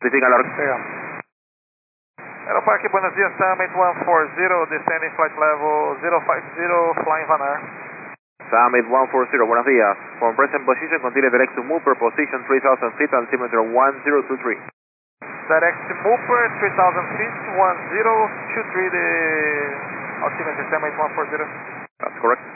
Pacific Alert. Aeropark, buenos dias, Summit 140, descending flight level 050, flying Vanar. Summit 140, buenos días. From present position, continue direct to Mooper, position 3000 feet, altimeter 1023. Direct to Mooper, 3000 feet, 1023, the altimeter Summit 140. That's correct.